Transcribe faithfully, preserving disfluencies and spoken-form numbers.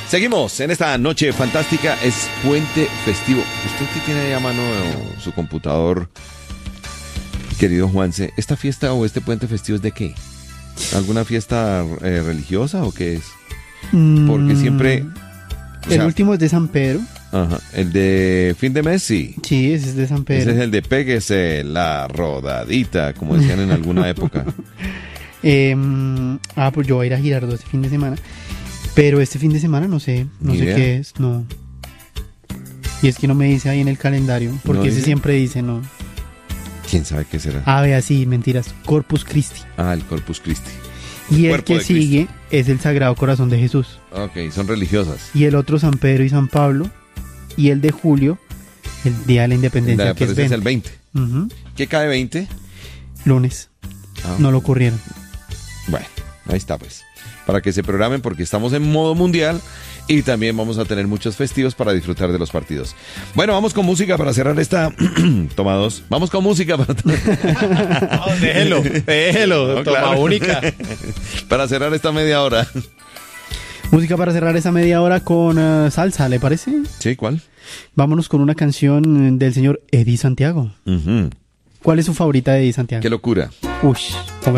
Seguimos en esta noche fantástica, es puente festivo. Usted que tiene ahí a mano su computador, querido Juanse, ¿esta fiesta o este puente festivo es de qué? ¿Alguna fiesta eh, religiosa o qué es? Porque siempre... O sea, el último es de San Pedro. Ajá, el de fin de mes, sí. Sí, ese es de San Pedro. Ese es el de péguese la rodadita, como decían en alguna época. Eh, ah, pues yo voy a ir a Girardot este fin de semana. Pero este fin de semana no sé, no Ni sé idea. qué es, no. Y es que no me dice ahí en el calendario, porque ¿No ese dice? siempre dice, no. ¿Quién sabe qué será? Ah, vea, sí, mentiras, Corpus Christi. Ah, el Corpus Christi. Y el Cuerpo que de Cristo. sigue es el Sagrado Corazón de Jesús. Ok, son religiosas. Y el otro San Pedro y San Pablo. Y el de julio, el Día de la Independencia, La- que pero es ese es veinte. el veinte. Ujú. ¿Qué cae veinte? Lunes, Ah, no lo ocurrieron. Bueno, ahí está pues. Para que se programen porque estamos en modo mundial y también vamos a tener muchos festivos para disfrutar de los partidos. Bueno, vamos con música para cerrar esta... Toma dos. Vamos con música para... No, déjelo, déjelo, No, toma claro. única. para cerrar esta media hora. Música para cerrar esa media hora con eh, salsa, ¿le parece? ¿Sí? ¿Cuál? Vámonos con una canción del señor Eddie Santiago. Ujú. ¿Cuál es su favorita de Eddie Santiago? Qué locura. Ush,